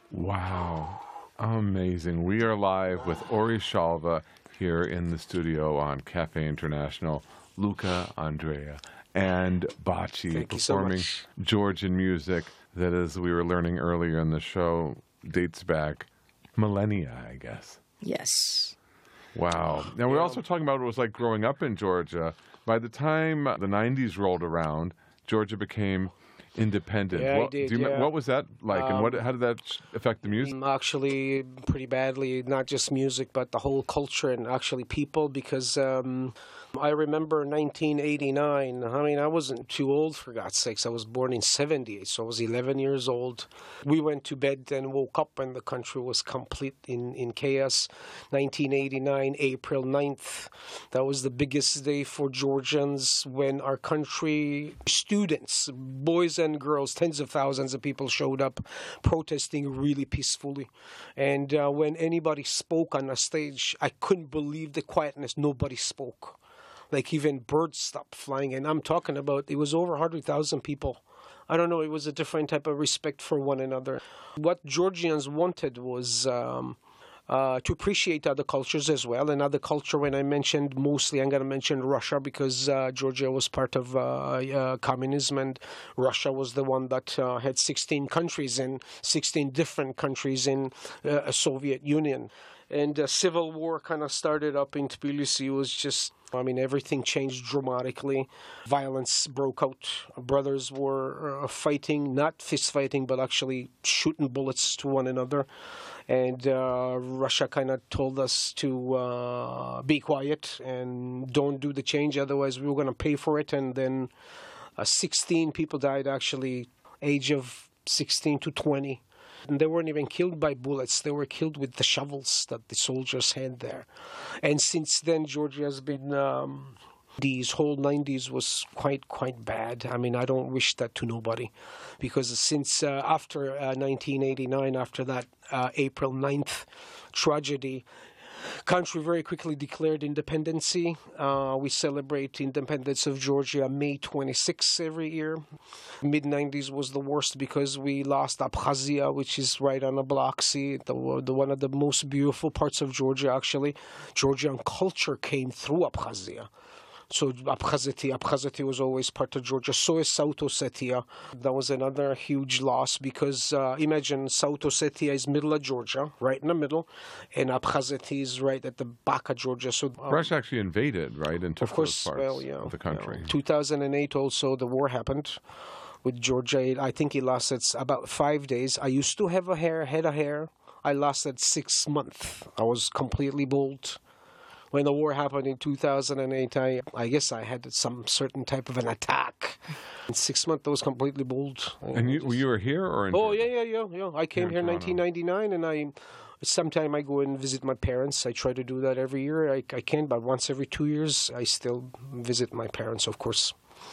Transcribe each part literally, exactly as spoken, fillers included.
Wow. Amazing. We are live with Ori Shalva here in the studio on Cafe International. Luca, Andrea, and Baci Thank you so performing much. Georgian music that, as we were learning earlier in the show, dates back millennia, I guess. Yes. Wow. Now, we're Yeah. also talking about what it was like growing up in Georgia. By the time the nineties rolled around, Georgia became independent. Yeah, I what, did, do you, yeah. what was that like, and what, Um, how did that sh- affect the music? Um, Actually, pretty badly, not just music, but the whole culture and actually people, because um, I remember nineteen eighty-nine. I mean, I wasn't too old, for God's sakes. I was born in seventy-eight, so I was eleven years old. We went to bed and woke up, and the country was complete in, in chaos. nineteen eighty-nine, April ninth, that was the biggest day for Georgians when our country, students, boys and girls, tens of thousands of people showed up protesting really peacefully. And uh, when anybody spoke on a stage, I couldn't believe the quietness. Nobody spoke. Like even birds stopped flying. And I'm talking about, it was over one hundred thousand people. I don't know, it was a different type of respect for one another. What Georgians wanted was um, uh, to appreciate other cultures as well. And other culture, when I mentioned mostly, I'm going to mention Russia, because uh, Georgia was part of uh, uh, communism, and Russia was the one that uh, had sixteen countries and sixteen different countries in uh, a Soviet Union. And the civil war kind of started up in Tbilisi. It was just, I mean, everything changed dramatically. Violence broke out. Brothers were uh, fighting, not fist fighting, but actually shooting bullets to one another. And uh, Russia kind of told us to uh, be quiet and don't do the change, otherwise we were going to pay for it. And then uh, sixteen people died, actually, age of sixteen to twenty. And they weren't even killed by bullets. They were killed with the shovels that the soldiers had there. And since then, Georgia has been... Um, these whole nineties was quite, quite bad. I mean, I don't wish that to nobody. Because since uh, after uh, nineteen eighty-nine, after that uh, April ninth tragedy, country very quickly declared independency. Uh, we celebrate independence of Georgia May twenty-sixth every year. mid nineties was the worst because we lost Abkhazia, which is right on the Black Sea, the, the one of the most beautiful parts of Georgia, actually. Georgian culture came through Abkhazia. So Abkhazia, Abkhazia was always part of Georgia. So is South Ossetia. That was another huge loss because uh, imagine South Ossetia is middle of Georgia, right in the middle, and Abkhazia is right at the back of Georgia. So um, Russia actually invaded, right, and took of course, those parts well, yeah, of the country. Yeah. two thousand eight also, the war happened with Georgia. I think it lasted about five days. I used to have a hair, head of hair. I lasted six months. I was completely bald. When the war happened in two thousand eight, I, I guess I had some certain type of an attack. In six months, I was completely bald. And you, you were here or in Oh, Georgia? yeah, yeah, yeah, yeah. I came here in nineteen ninety-nine, and I... Sometime I go and visit my parents. I try to do that every year. I, I can, but once every two years, I still visit my parents, of course.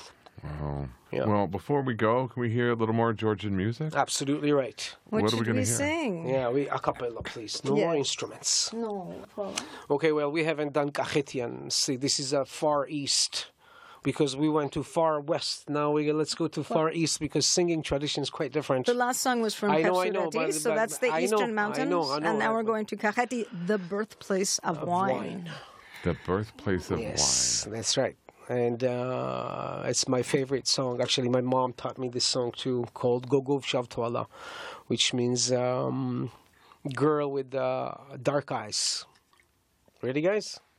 Wow. Yeah. Well, before we go, can we hear a little more Georgian music? Absolutely right. What, What are we should gonna we hear? sing? Yeah, we a cappella, please. No Yeah. more instruments. No problem. Okay, well, we haven't done Kahetian. See, this is a far east because we went to far west. Now we let's go to far east because singing tradition is quite different. The last song was from I know, I know, Kapsurati, but- so but that's the I know, Eastern I Mountains. know, I know, and now I- we're going to Kaheti, the birthplace of, Of wine. wine. The birthplace of Yes, wine. that's right. And uh, it's my favorite song. Actually, my mom taught me this song too, called Gogov Shavtwala, which means um, girl with uh, dark eyes. Ready, guys?